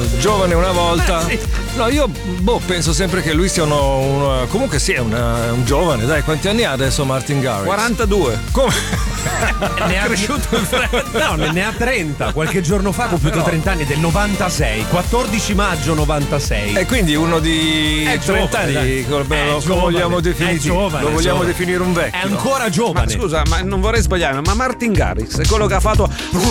giovane una volta. Sì. No, io penso sempre che lui sia comunque sì, è un giovane. Dai, quanti anni ha adesso Martin Garrix? 42. Come? Ne ha cresciuto in fretta. No, ne ha 30. Qualche giorno fa ha compiuto 30 anni, del 96, 14 maggio 96. E quindi uno di È 30 anni lo vogliamo definire un vecchio. È ancora giovane. Ma scusa, ma non vorrei sbagliarmi, ma Martin Garrix è quello che ha fatto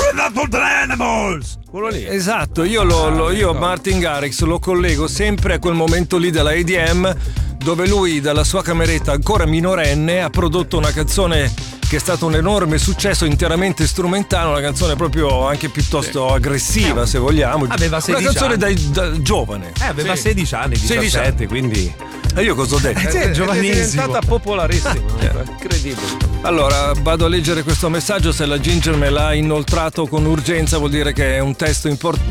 Animals. Quello lì. Esatto, io Martin Garrix lo collego sempre a quel momento lì della EDM, dove lui dalla sua cameretta ancora minorenne ha prodotto una canzone che è stato un enorme successo, interamente strumentale, una canzone proprio anche piuttosto aggressiva, se vogliamo. Aveva 16 una canzone anni. da giovane. Aveva 16 anni, 17, 16 anni. Quindi. E io cosa ho detto? È giovanissimo. È diventata popolarissima. Incredibile. Allora, vado a leggere questo messaggio. Se la Ginger me l'ha inoltrato con urgenza, vuol dire che è un test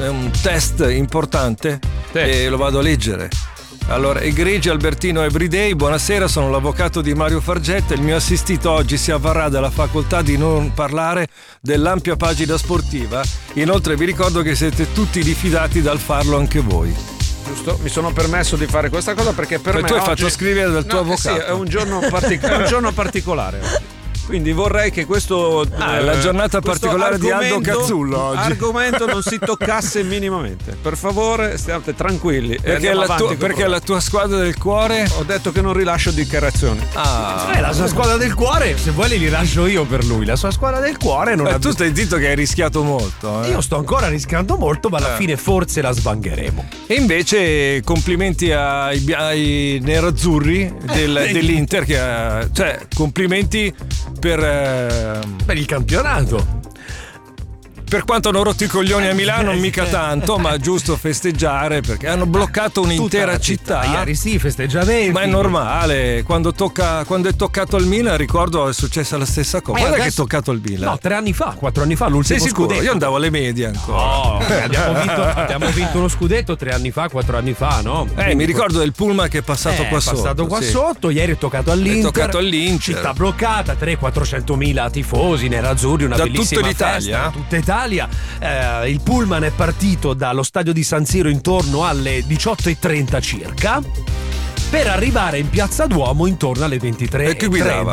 importante. Sì. E lo vado a leggere. Allora, Egregi Albertino Everyday, buonasera, sono l'avvocato di Mario Fargetta. Il mio assistito oggi si avvarrà della facoltà di non parlare dell'ampia pagina sportiva. Inoltre vi ricordo che siete tutti diffidati dal farlo anche voi. Giusto, mi sono permesso di fare questa cosa perché per me tu hai oggi... fatto scrivere dal tuo avvocato. Sì, è un giorno particolare oggi. Quindi vorrei che questo è la giornata particolare di Aldo Cazzullo oggi. Argomento non si toccasse minimamente. Per favore, state tranquilli. Perché è la tua squadra del cuore? Ho detto che non rilascio dichiarazioni. La sua squadra del cuore, se vuoi li rilascio io per lui. La sua squadra del cuore non ha. Tu stai zitto che hai rischiato molto. Io sto ancora rischiando molto, ma alla fine forse la sbangheremo. E invece complimenti ai nerazzurri dell'Inter, cioè complimenti per il campionato. Per quanto hanno rotto i coglioni a Milano, mica tanto, ma giusto festeggiare perché hanno bloccato un'intera città. Ieri sì, festeggiamenti. Ma è normale, quando è toccato al Milan, ricordo è successa la stessa cosa. Quando è che è toccato al Milan? No, 3 anni fa, 4 anni fa, l'ultimo Sei sicuro? scudetto. Io andavo alle medie ancora. No, abbiamo vinto uno scudetto 3 anni fa, 4 anni fa, no? Mi ricordo del pullman che è passato qua sotto. È passato qua sotto, ieri è toccato all'Inter. Città bloccata, 300-400.000 tifosi nerazzurri, una da bellissima tutta l'Italia. Festa, tutta Italia. Il pullman è partito dallo stadio di San Siro intorno alle 18:30 circa per arrivare in Piazza Duomo intorno alle 23:30. E chi guidava?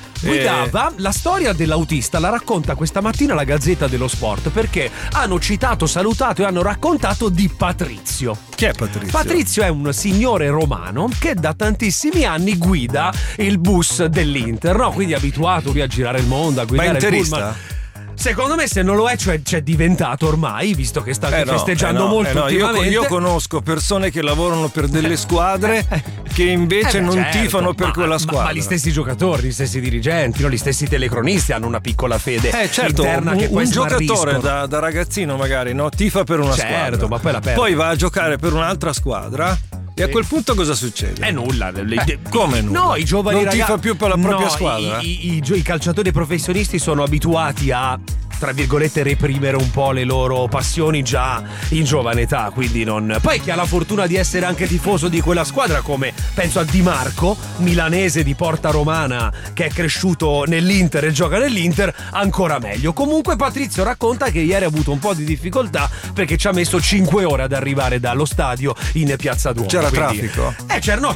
La storia dell'autista la racconta questa mattina la Gazzetta dello Sport, perché hanno citato, salutato e hanno raccontato di Patrizio. Chi è Patrizio? Patrizio è un signore romano che da tantissimi anni guida il bus dell'Inter, no? Quindi è abituato lui a girare il mondo, a guidare il pullman. Secondo me se non lo è, cioè c'è diventato ormai, visto che sta festeggiando molto ultimamente. Io conosco persone che lavorano per delle squadre che invece non tifano per quella squadra. Ma gli stessi giocatori, gli stessi dirigenti, no? Gli stessi telecronisti hanno una piccola fede certo, interna che poi un giocatore da ragazzino magari tifa per una squadra, ma poi la perde. Poi va a giocare per un'altra squadra. E a quel punto cosa succede? È nulla. Come nulla? No, i giovani non tifa più per la propria squadra. I calciatori professionisti sono abituati a, tra virgolette, reprimere un po' le loro passioni già in giovane età, quindi non. Poi chi ha la fortuna di essere anche tifoso di quella squadra, come penso a Di Marco, milanese di Porta Romana, che è cresciuto nell'Inter e gioca nell'Inter, ancora meglio. Comunque Patrizio racconta che ieri ha avuto un po' di difficoltà perché ci ha messo 5 ore ad arrivare dallo stadio in Piazza Duomo. C'era traffico? C'erano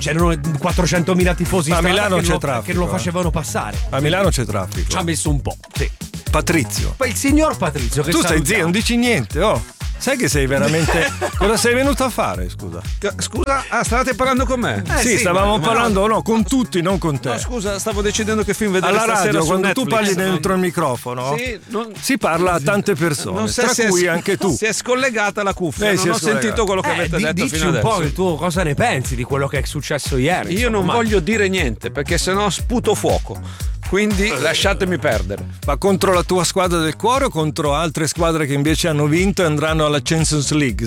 400.000 tifosi in a strada Milano c'è traffico, che lo facevano passare. A Milano c'è traffico. Ci ha messo un po', sì. Patrizio. Poi il signor Patrizio che tu stai zitto, non dici niente, Sai che sei veramente. Cosa sei venuto a fare, scusa? Scusa, stavate parlando con me? Sì, stavamo parlando con tutti, non con te. No, scusa, stavo decidendo che film vedere alla stasera radio, su quando Netflix, tu parli dentro il microfono, si parla a tante persone, tra cui anche tu. Si è scollegata la cuffia, non ho sentito quello che avete detto dici fino adesso. Un po' il tuo cosa ne pensi di quello che è successo ieri? Io non voglio dire niente, perché sennò sputo fuoco. Quindi lasciatemi perdere. Ma contro la tua squadra del cuore o contro altre squadre che invece hanno vinto e andranno alla Champions League?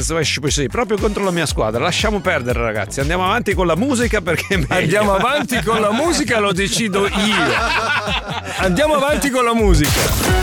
Sì, proprio contro la mia squadra. Lasciamo perdere, ragazzi. Andiamo avanti con la musica perché è meglio. Andiamo avanti con la musica, lo decido io. Andiamo avanti con la musica.